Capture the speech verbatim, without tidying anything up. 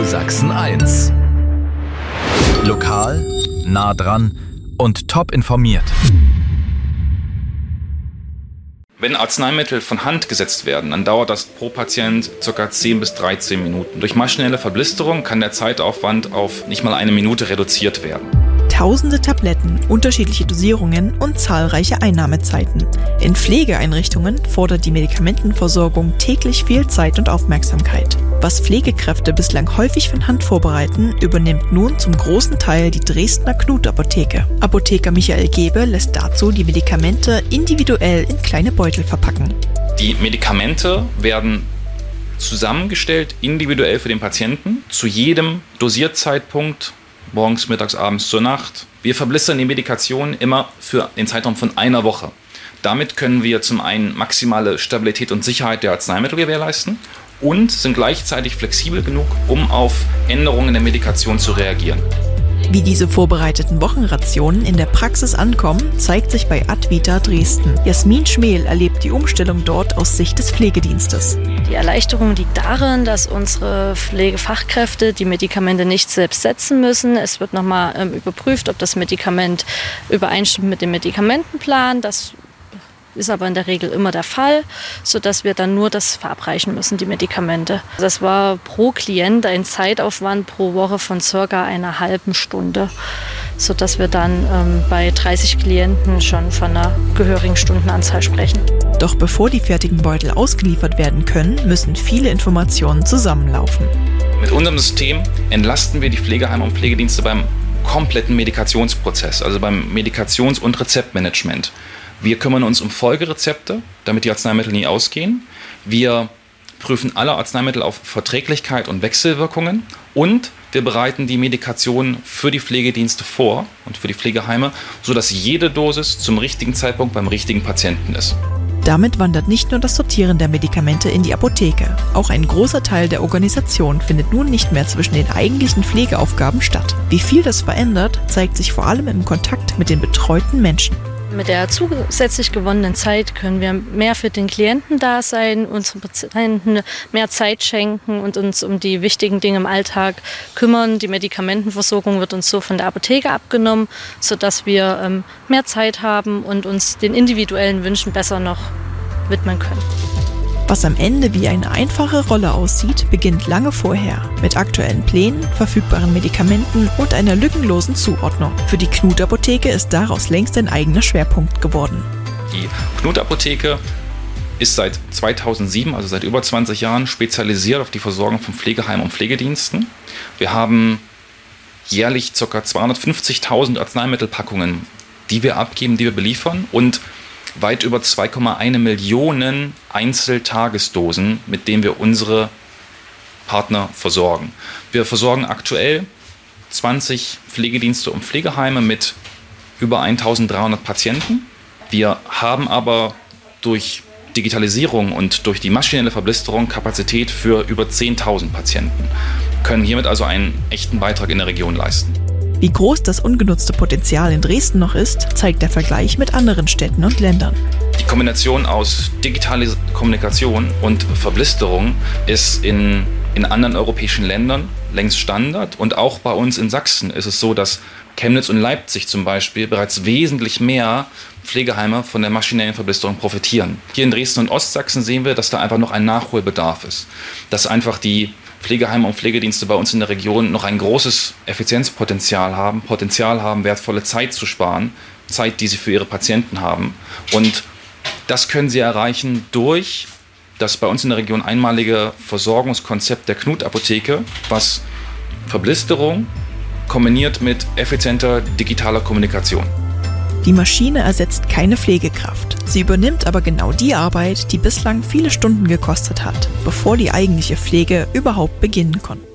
Radio Sachsen eins. Lokal, nah dran und top informiert. Wenn Arzneimittel von Hand gesetzt werden, dann dauert das pro Patient ca. zehn bis dreizehn Minuten. Durch maschinelle Verblisterung kann der Zeitaufwand auf nicht mal eine Minute reduziert werden. Tausende Tabletten, unterschiedliche Dosierungen und zahlreiche Einnahmezeiten. In Pflegeeinrichtungen fordert die Medikamentenversorgung täglich viel Zeit und Aufmerksamkeit. Was Pflegekräfte bislang häufig von Hand vorbereiten, übernimmt nun zum großen Teil die Dresdner Knut-Apotheke. Apotheker Michael Gebe lässt dazu die Medikamente individuell in kleine Beutel verpacken. Die Medikamente werden zusammengestellt, individuell für den Patienten, zu jedem Dosierzeitpunkt, morgens, mittags, abends, zur Nacht. Wir verblistern die Medikation immer für den Zeitraum von einer Woche. Damit können wir zum einen maximale Stabilität und Sicherheit der Arzneimittel gewährleisten und sind gleichzeitig flexibel genug, um auf Änderungen der Medikation zu reagieren. Wie diese vorbereiteten Wochenrationen in der Praxis ankommen, zeigt sich bei Advita Dresden. Jasmin Schmel erlebt die Umstellung dort aus Sicht des Pflegedienstes. Die Erleichterung liegt darin, dass unsere Pflegefachkräfte die Medikamente nicht selbst setzen müssen. Es wird nochmal ähm, überprüft, ob das Medikament übereinstimmt mit dem Medikamentenplan. Das ist aber in der Regel immer der Fall, sodass wir dann nur das verabreichen müssen, die Medikamente. Das war pro Klient ein Zeitaufwand pro Woche von circa einer halben Stunde, sodass wir dann ähm, bei dreißig Klienten schon von einer gehörigen Stundenanzahl sprechen. Doch bevor die fertigen Beutel ausgeliefert werden können, müssen viele Informationen zusammenlaufen. Mit unserem System entlasten wir die Pflegeheime und Pflegedienste beim kompletten Medikationsprozess, also beim Medikations- und Rezeptmanagement. Wir kümmern uns um Folgerezepte, damit die Arzneimittel nie ausgehen. Wir prüfen alle Arzneimittel auf Verträglichkeit und Wechselwirkungen und wir bereiten die Medikation für die Pflegedienste vor und für die Pflegeheime, sodass jede Dosis zum richtigen Zeitpunkt beim richtigen Patienten ist. Damit wandert nicht nur das Sortieren der Medikamente in die Apotheke. Auch ein großer Teil der Organisation findet nun nicht mehr zwischen den eigentlichen Pflegeaufgaben statt. Wie viel das verändert, zeigt sich vor allem im Kontakt mit den betreuten Menschen. Mit der zusätzlich gewonnenen Zeit können wir mehr für den Klienten da sein, unseren Patienten mehr Zeit schenken und uns um die wichtigen Dinge im Alltag kümmern. Die Medikamentenversorgung wird uns so von der Apotheke abgenommen, sodass wir ähm, mehr Zeit haben und uns den individuellen Wünschen besser noch widmen können. Was am Ende wie eine einfache Rolle aussieht, beginnt lange vorher mit aktuellen Plänen, verfügbaren Medikamenten und einer lückenlosen Zuordnung. Für die Knut-Apotheke ist daraus längst ein eigener Schwerpunkt geworden. Die Knut-Apotheke ist seit zweitausendsieben, also seit über zwanzig Jahren, spezialisiert auf die Versorgung von Pflegeheimen und Pflegediensten. Wir haben jährlich ca. zweihundertfünfzigtausend Arzneimittelpackungen, die wir abgeben, die wir beliefern und weit über zwei Komma eins Millionen Einzeltagesdosen, mit denen wir unsere Partner versorgen. Wir versorgen aktuell zwanzig Pflegedienste und Pflegeheime mit über eintausenddreihundert Patienten. Wir haben aber durch Digitalisierung und durch die maschinelle Verblisterung Kapazität für über zehntausend Patienten, können hiermit also einen echten Beitrag in der Region leisten. Wie groß das ungenutzte Potenzial in Dresden noch ist, zeigt der Vergleich mit anderen Städten und Ländern. Die Kombination aus digitaler Kommunikation und Verblisterung ist in, in anderen europäischen Ländern längst Standard. Und auch bei uns in Sachsen ist es so, dass Chemnitz und Leipzig zum Beispiel bereits wesentlich mehr Pflegeheime von der maschinellen Verblisterung profitieren. Hier in Dresden und Ostsachsen sehen wir, dass da einfach noch ein Nachholbedarf ist. Dass einfach die Pflegeheime und Pflegedienste bei uns in der Region noch ein großes Effizienzpotenzial haben, Potenzial haben, wertvolle Zeit zu sparen, Zeit, die sie für ihre Patienten haben. Und das können sie erreichen durch das bei uns in der Region einmalige Versorgungskonzept der Knut-Apotheke, was Verblisterung kombiniert mit effizienter digitaler Kommunikation. Die Maschine ersetzt keine Pflegekraft. Sie übernimmt aber genau die Arbeit, die bislang viele Stunden gekostet hat, bevor die eigentliche Pflege überhaupt beginnen konnte.